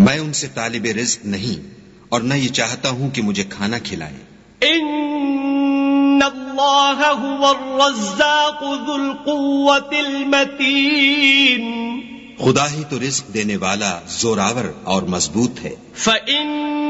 मैं उनसे तालिबे रिज़्क नहीं और न ये चाहता हूं कि मुझे खाना खिलाएं। इन्नल्लाह हुवर्रज़्ज़ाक़ु ज़ुल क़ुव्वतिल मतीन, खुदा ही तो रिज़्क देने वाला, जोरावर और मजबूत है। फ़इन